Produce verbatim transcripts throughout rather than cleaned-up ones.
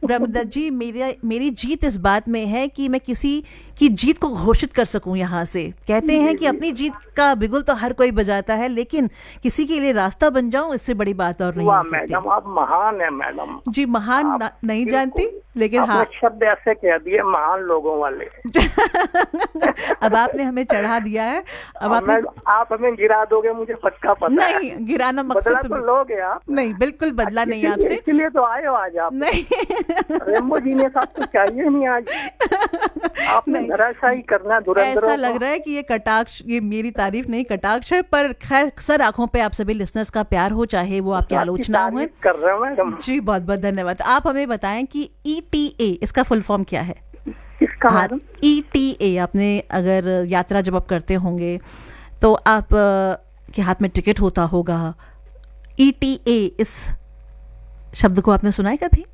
ब्रह्मदत्त जी, मेरी मेरी जीत इस बात में है कि मैं किसी की जीत को घोषित कर सकूं यहाँ से। कहते हैं कि अपनी जीत का बिगुल तो हर कोई बजाता है, लेकिन किसी के लिए रास्ता बन जाऊं, इससे बड़ी बात और नहीं हो सकती। मैडम आप महान है मैडम जी। महान ना, नहीं जानती, लेकिन हाँ शब्द ऐसे कह दिए महान लोगों वाले। अब आपने हमें चढ़ा दिया है। अब आपने आप हमें गिरा दोगे, मुझे पक्का पता नहीं है। गिराना मकसद तो लोगे आप? नहीं, बिल्कुल बदला नहीं आपसे, इसलिए तो आए हो आज आप। नहीं रेमो जी ने साथ तो चाहिए नहीं आज। आपने धराशायी करना धुरंधरों ऐसा लग रहा है कि ये कटाक्ष, ये मेरी तारीफ नहीं कटाक्ष है, पर खैर सर आंखों पे आप सभी लिसनर्स का प्यार हो, चाहे वो आपकी आलोचना हो। कर रहे हो मैडम जी, बहुत बहुत धन्यवाद। आप हमें बताएं कि ई टी ए इसका फुल फॉर्म क्या है? इसका मैडम ई टी ए, आपने अगर यात्रा जब आप करते होंगे तो आप के हाथ में टिकट होता होगा। ई टी ए इस शब्द को आपने सुना है कभी?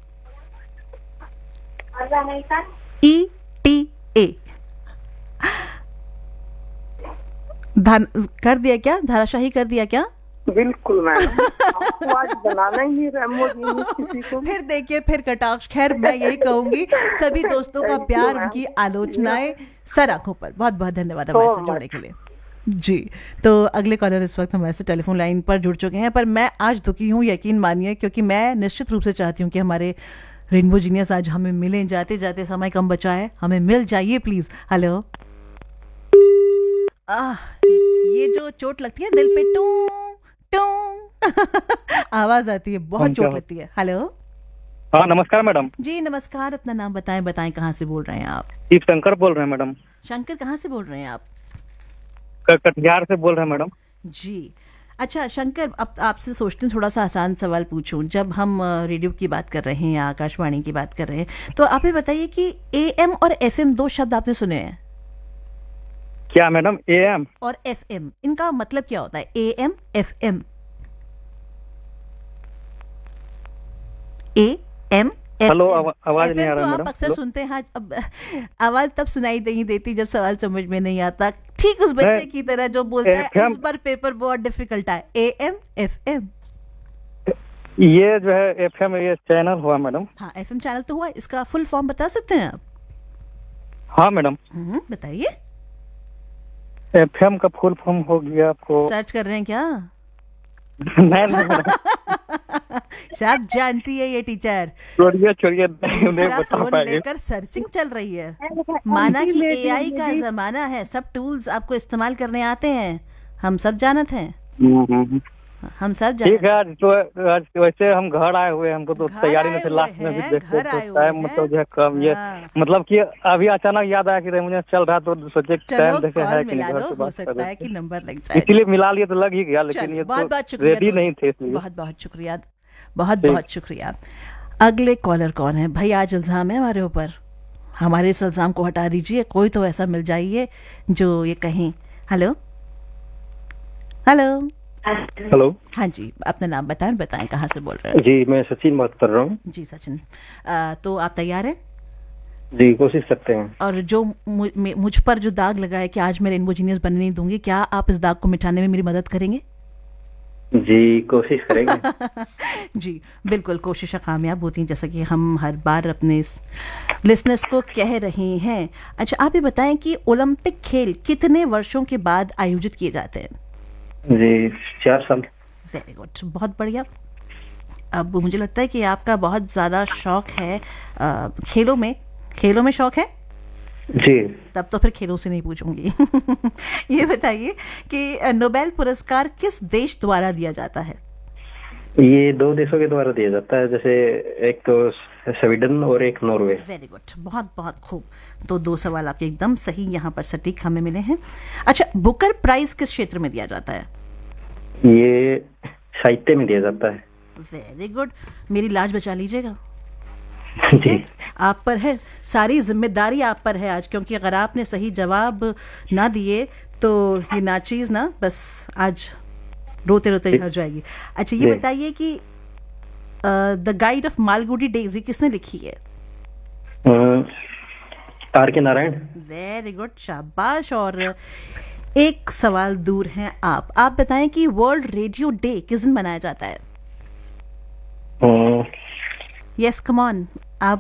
ई टी ए धन कर दिया क्या? धाराशाही कर दिया क्या? बिल्कुल मैडम, आपको आज बनाना ही रेमो जी ने किसी को। फिर देखिए, फिर कटाक्ष। खैर मैं यही कहूंगी, सभी दोस्तों का प्यार, उनकी आलोचनाएं सर आंखों पर। बहुत बहुत धन्यवाद हमारे साथ जुड़ने के लिए जी। तो अगले कॉलर इस वक्त हमारे से टेलीफोन लाइन पर जुड़ चुके हैं, पर मैं आज दुखी हूँ, यकीन मानिए, क्योंकि मैं निश्चित रूप से चाहती हूँ कि हमारे रेनबो जीनियस आज हमें मिलें। जाते जाते समय कम बचा है, हमें मिल जाइए प्लीज। हेलो। आह, ये जो चोट लगती है दिल पे, टू टू आवाज आती है, बहुत चोट लगती है। हेलो। हाँ नमस्कार मैडम। जी नमस्कार, अपना नाम बताएं बताएं कहाँ से बोल रहे हैं आप? शिव शंकर बोल रहे हैं मैडम। शंकर, कहाँ से बोल रहे हैं आप? कटिहार से बोल रहे हैं मैडम जी। अच्छा शंकर, अब आपसे सोचते हैं थोड़ा सा आसान सवाल पूछूं। जब हम रेडियो की बात कर रहे हैं या आकाशवाणी की बात कर रहे हैं, तो आप ये बताइए कि ए एम और एफ एम दो शब्द आपने सुने हैं क्या मैडम? ए एम और एफ एम, इनका मतलब क्या होता है? A M F M, A M hello, आवाज नहीं आ रहा तो मैडम। आप अक्सर सुनते हैं। अब आवाज तब सुनाई नहीं देती जब सवाल समझ में नहीं आता। ठीक उस बच्चे की तरह जो बोलता है इस बार पेपर बहुत डिफिकल्ट है। ए एम एफ एम, ये जो है एफ एम, ये चैनल हुआ मैडम। हाँ एफ एम चैनल तो हुआ, इसका फुल फॉर्म बता सकते हैं आप? हाँ मैडम बताइए। एफ एम का फुल फॉर्म हो गया आपको? सर्च कर रहे हैं क्या? नहीं नहीं शायद जानती है ये टीचर। छोड़िए छोड़िए, फोन लेकर सर्चिंग चल रही है। माना कि ए आई का जमाना है, सब टूल्स आपको इस्तेमाल करने आते हैं, हम सब जानते हैं, हम सब जानते हैं। ठीक है, आज तो आज वैसे हम घर आए हुए हैं, हमको तो तैयारी में थे, लास्ट में भी देखते तो टाइम मतलब जो है कम, ये मतलब कि अभी अचानक याद आया कि मुझे चल रहा, तो सोचे टाइम देखे है कि नहीं, घर से बात कर रहे थे, नंबर लग जाए, इसलिए मिला लिए तो लग ही गया, लेकिन ये तो रेडी नहीं थे, इसलिए बहुत बहुत शुक्रिया, बहुत बहुत शुक्रिया। अगले कॉलर कौन है भाई? आज इल्जाम है हमारे ऊपर, हमारे इस इल्जाम को हटा दीजिए, कोई तो ऐसा मिल जाइए जो ये कहें। Hello hello hello. हाँ जी, अपना नाम बताएं बताएं कहाँ से बोल रहे हैं? जी मैं सचिन बात कर रहा हूँ। जी सचिन, आ, तो आप तैयार हैं? जी कोशिश करते हैं। और जो मुझ, मुझ पर जो दाग लगा है कि आज मैं रेनबो जीनियस बनने नहीं दूंगी, क्या आप इस दाग को मिटाने में मेरी मदद करेंगे? जी कोशिश करेंगे। जी बिल्कुल, कोशिशें कामयाब होती हैं, जैसा कि हम हर बार अपने लिसनर्स को कह रहे हैं। अच्छा आप ये बताएं कि ओलंपिक खेल कितने वर्षों के बाद आयोजित किए जाते हैं? जी चार साल। वेरी गुड, बहुत बढ़िया। अब मुझे लगता है कि आपका बहुत ज़्यादा शौक है आ, खेलों में, खेलों में शौक है जी। तब तो फिर खेलों से नहीं पूछूंगी। ये बताइए कि नोबेल पुरस्कार किस देश द्वारा दिया जाता है? ये दो देशों के द्वारा दिया जाता है, जैसे एक तो स्वीडन और एक नॉर्वे। वेरी गुड, बहुत बहुत खूब। तो दो सवाल आपके एकदम सही यहाँ पर सटीक हमें मिले हैं। अच्छा, बुकर प्राइज किस क्षेत्र में दिया जाता है? ये साहित्य में दिया जाता है। वेरी गुड, मेरी लाज बचा लीजिएगा, ठीक है? आप पर है, सारी जिम्मेदारी आप पर है आज, क्योंकि अगर आपने सही जवाब ना दिए तो ये नाचीज ना बस आज रोते रोते घर जाएगी। अच्छा ये बताइए कि the guide of Malgudi Daisy किसने लिखी है? आर के नारायण। वेरी गुड, शाबाश। और एक सवाल दूर हैं आप आप बताएं कि वर्ल्ड रेडियो डे किस दिन मनाया जाता है? Yes come on,